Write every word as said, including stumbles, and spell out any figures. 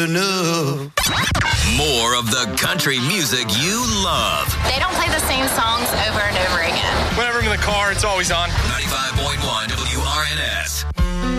enough. More of the country music you love. They don't play the same songs over and over again. Whenever I'm in the car, it's always on. ninety-five point one W R N S.